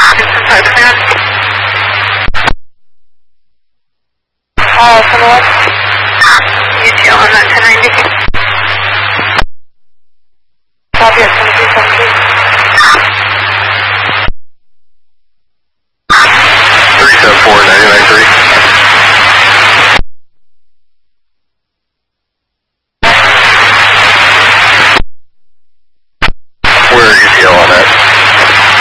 Follow-up. You too on that 1090. Copy at 2373.